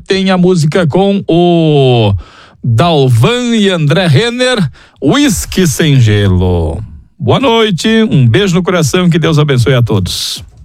tem a música com o Dalvan e André Renner, Whisky Sem Gelo. Boa noite, um beijo no coração, que Deus abençoe a todos.